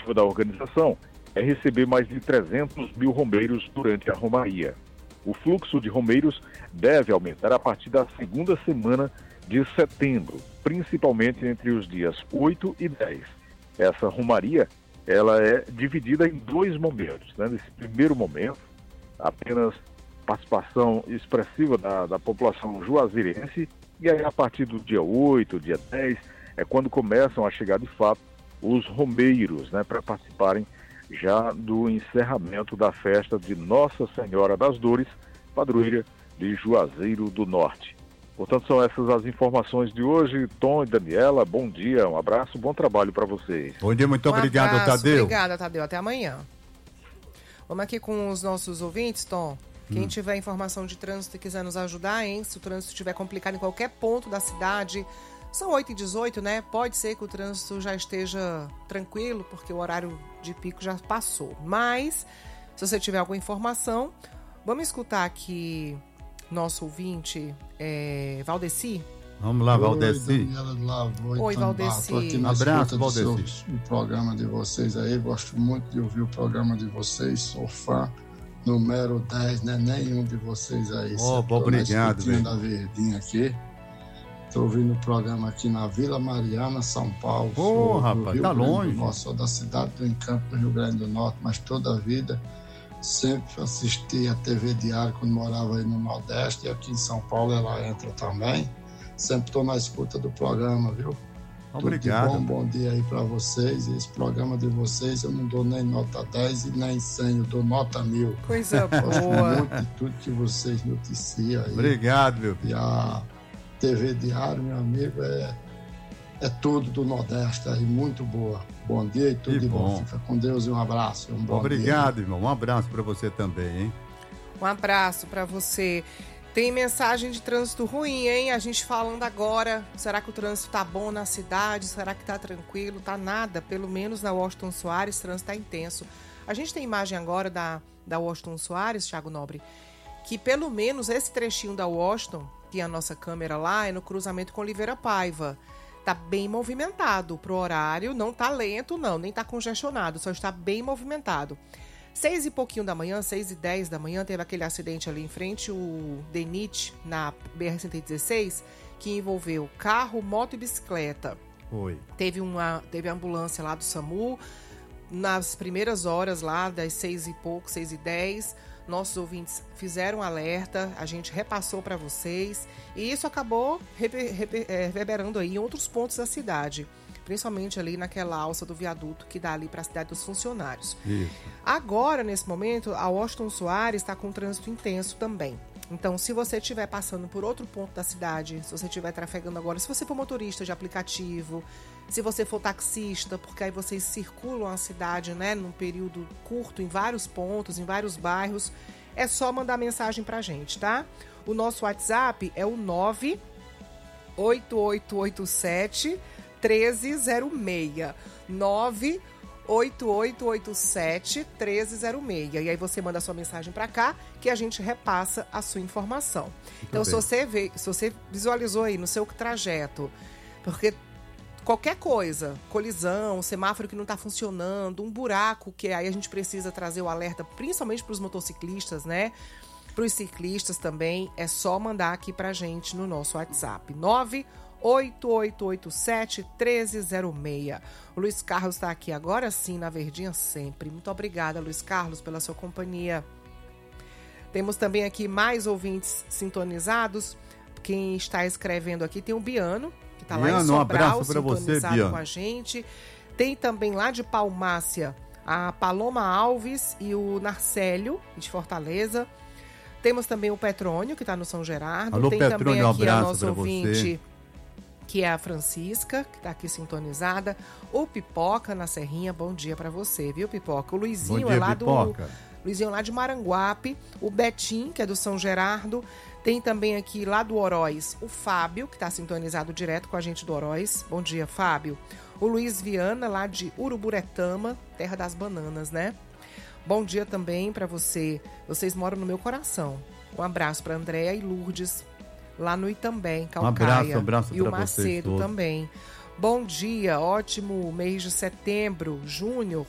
objetivo da organização é receber mais de 300 mil romeiros durante a romaria. O fluxo de romeiros deve aumentar a partir da segunda semana de setembro, principalmente entre os dias 8 e 10. Essa romaria, ela é dividida em 2 momentos. Nesse primeiro momento, apenas participação expressiva da população juazeirense, e aí a partir do dia 8, dia 10, é quando começam a chegar de fato os romeiros, para participarem já do encerramento da festa de Nossa Senhora das Dores, padroeira de Juazeiro do Norte. Portanto, são essas as informações de hoje. Tom e Daniela, bom dia, um abraço, bom trabalho para vocês. Bom dia, muito obrigado, abraço, Tadeu. Obrigada, Tadeu, até amanhã. Vamos aqui com os nossos ouvintes, Tom. Quem tiver informação de trânsito e quiser nos ajudar, hein? Se o trânsito estiver complicado em qualquer ponto da cidade, são 8h18, né? Pode ser que o trânsito já esteja tranquilo, porque o horário de pico já passou. Mas, se você tiver alguma informação, vamos escutar aqui nosso ouvinte, Valdeci. Vamos lá, Valdeci. Oi, Valdeci. Abraço, Valdeci. O programa de vocês aí, gosto muito de ouvir o programa de vocês, sou fã. Número 10, né? Nenhum de vocês aí. Obrigado, velho. Da Verdinha aqui. Estou ouvindo o programa aqui na Vila Mariana, São Paulo. Rapaz, tá longe. Sou da cidade do Encanto, do Rio Grande do Norte, mas toda a vida sempre assisti a TV Diário quando morava aí no Nordeste, e aqui em São Paulo ela entra também. Sempre estou na escuta do programa, viu? Obrigado. Bom dia aí para vocês. Esse programa de vocês eu não dou nem nota 10 e nem 100, eu dou nota 1000. Coisa boa. Gosto muito de tudo que vocês noticiam aí. Obrigado, meu filho. E a TV Diário, meu amigo, é tudo do Nordeste aí, muito boa. Bom dia e tudo de bom. Fica com Deus e um abraço. Obrigado, irmão. Um abraço para você também, hein? Um abraço para você. Tem mensagem de trânsito ruim, hein? A gente falando agora, será que o trânsito tá bom na cidade? Será que tá tranquilo? Tá nada, pelo menos na Washington Soares, o trânsito tá intenso. A gente tem imagem agora da Washington Soares, Thiago Nobre, que pelo menos esse trechinho da Washington, que é a nossa câmera lá, é no cruzamento com Oliveira Paiva. Tá bem movimentado pro horário, não tá lento não, nem tá congestionado, só está bem movimentado. 6 e pouquinho da manhã, 6h10 da manhã, teve aquele acidente ali em frente, o DENIT, na BR-116, que envolveu carro, moto e bicicleta. Foi. Teve ambulância lá do SAMU, nas primeiras horas lá, das 6 e pouco, 6h10, nossos ouvintes fizeram alerta, a gente repassou para vocês, e isso acabou reverberando aí em outros pontos da cidade. Principalmente ali naquela alça do viaduto que dá ali para a cidade dos funcionários. Isso. Agora, nesse momento, a Washington Soares está com um trânsito intenso também. Então, se você estiver passando por outro ponto da cidade, se você estiver trafegando agora, se você for motorista de aplicativo, se você for taxista, porque aí vocês circulam a cidade, num período curto, em vários pontos, em vários bairros, é só mandar mensagem pra gente, tá? O nosso WhatsApp é o 98887 1306 98887 1306. E aí você manda a sua mensagem para cá que a gente repassa a sua informação. Então, se você visualizou aí no seu trajeto, porque qualquer coisa, colisão, semáforo que não está funcionando, um buraco que aí a gente precisa trazer o alerta, principalmente para os motociclistas, para os ciclistas também, é só mandar aqui pra gente no nosso WhatsApp 98887 1306. O Luiz Carlos está aqui agora sim, na Verdinha sempre. Muito obrigada, Luiz Carlos, pela sua companhia. Temos também aqui mais ouvintes sintonizados. Quem está escrevendo aqui tem o Biano, que está lá em Sobral, um sintonizado você, com a gente. Tem também lá de Palmácia a Paloma Alves e o Narcélio, de Fortaleza. Temos também o Petrônio, que está no São Gerardo. Alô, tem Petrônio, também aqui a nossa ouvinte, você, que é a Francisca, que está aqui sintonizada. O Pipoca na Serrinha, bom dia para você, viu, Pipoca? O Luizinho dia, é lá Pipoca. Luizinho lá de Maranguape. O Betim, que é do São Gerardo. Tem também aqui lá do Oroz o Fábio, que está sintonizado direto com a gente do Oroz. Bom dia, Fábio. O Luiz Viana, lá de Uruburetama, terra das bananas, Bom dia também para você. Vocês moram no meu coração. Um abraço para Andréia e Lourdes, lá no Itambé, em Calcaia. Um abraço e o para vocês Macedo todos. também. Bom dia, ótimo mês de setembro. Júnior,